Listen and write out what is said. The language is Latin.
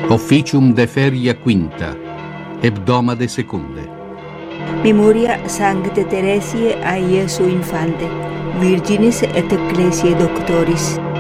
Officium de feria quinta, hebdomade secunde. Memoria Sancte Teresiae a Iesu Infante, Virginis et Ecclesiae Doctoris.